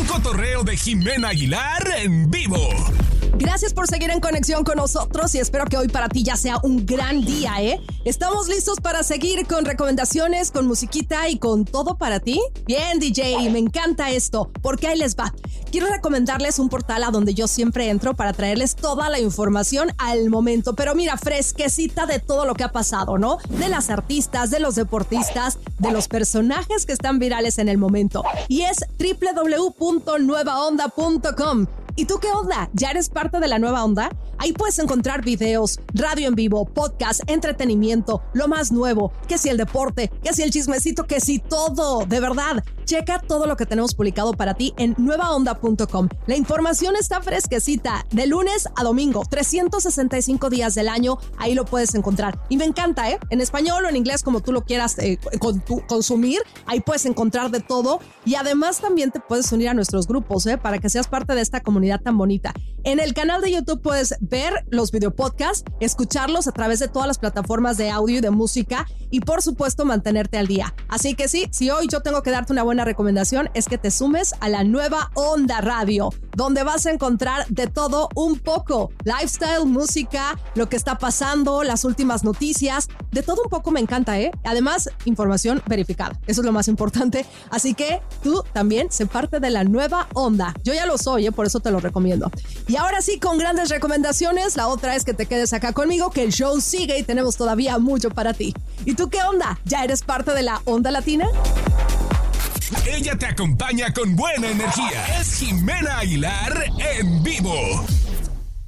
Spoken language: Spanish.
cotorreo de Jimena Aguilar en vivo. Gracias por seguir en conexión con nosotros y espero que hoy para ti ya sea un gran día, ¿eh? ¿Estamos listos para seguir con recomendaciones, con musiquita y con todo para ti? Bien, DJ, me encanta esto, porque ahí les va. Quiero recomendarles un portal a donde yo siempre entro para traerles toda la información al momento, pero mira, fresquecita de todo lo que ha pasado, ¿no? De las artistas, de los deportistas, de los personajes que están virales en el momento. Y es www.nuevaonda.com. ¿Y tú qué onda? ¿Ya eres parte de la nueva onda? Ahí puedes encontrar videos, radio en vivo, podcast, entretenimiento, lo más nuevo, que si el deporte, que si el chismecito, que si todo, de verdad. Checa todo lo que tenemos publicado para ti en nuevaonda.com. La información está fresquecita, de lunes a domingo, 365 días del año, ahí lo puedes encontrar. Y me encanta, ¿eh? En español o en inglés, como tú lo quieras consumir, ahí puedes encontrar de todo. Y además también te puedes unir a nuestros grupos, ¿eh? Para que seas parte de esta comunidad tan bonita. En el canal de YouTube puedes ver los videopodcasts, escucharlos a través de todas las plataformas de audio y de música y por supuesto mantenerte al día. Así que sí, si hoy yo tengo que darte una buena recomendación es que te sumes a la Nueva Onda Radio, donde vas a encontrar de todo un poco. Lifestyle, música, lo que está pasando, las últimas noticias, de todo un poco me encanta, ¿eh? Además, información verificada, eso es lo más importante. Así que tú también sé parte de la Nueva Onda. Yo ya lo soy, ¿eh? Por eso te lo recomiendo. Y ahora sí, con grandes recomendaciones, la otra es que te quedes acá conmigo, que el show sigue y tenemos todavía mucho para ti. ¿Y tú qué onda? ¿Ya eres parte de la Onda Latina? Ella te acompaña con buena energía. Es Jimena Aguilar en vivo.